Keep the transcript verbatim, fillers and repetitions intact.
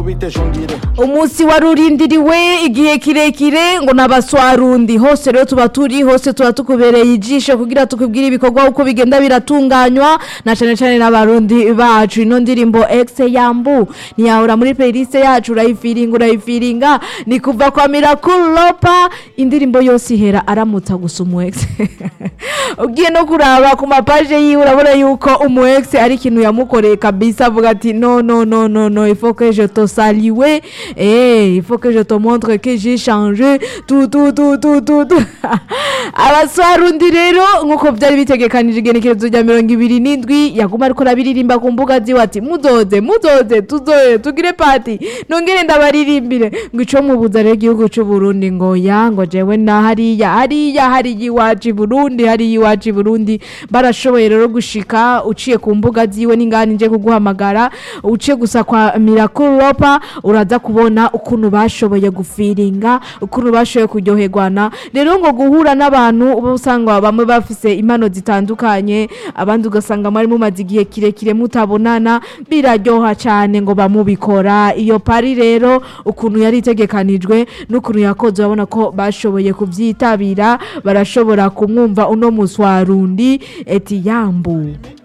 Umusi warurindiriwe igihe kirekire ngo nabaswarundi hose rero tuba turi hose tuba tukubereye ijisho kugira tukubwire ibikorwa uko bigenda biratunganywa na cyane cyane n'abarundi bacu ino ndirimbo X yambu ntiyahora muri playlist yacu urayifiringa urayifiringa ni kuva kwa Miracle Lopa indirimbo yose ihera aramutsa gusa umu X ugiye no kuraba ku mapaje yiwe urabona yuko umu X ari ikintu yamukoreye kabisa avuga ati no no no no no il faut que je te salue eh il faut que je te montre que j'ai changé tout tout tout tout tout abaswarundi rero nkuko byari bitegekanije igenekerezo rya mirongo ibiri n'indwi yaguma ariko rabiririmba ku mbuga ziwe ati muzoze muzoze tuzoye tugire party nongere ndabaririmbire ngo ico mubuza rero igihugu cy'u Burundi ngo ya ngo jewe na hariya hariya hari iwacu Burundi hari iwacu Burundi barashoboye rero gushika uciye ku mbuga ziwe n'ingani nje kuguhamagara uciye gusa kwa Miracle Lopa uraza kubona ukuntu bashoboye gufiringa ukuntu bashoboye kuryoherwana rero ngo guhura n'abantu uba usanga bamwe bafise impano zitandukanye abandi ugasanga muri mu mazigiye kirekire mutabonana biraryoha cyane ngo bamubikora iyo pari rero ukuntu yari itegekanijwe n'ukuntu yakoze babona ko bashoboye kubyitabira barashobora kumwumva uno muswarundi eti yambu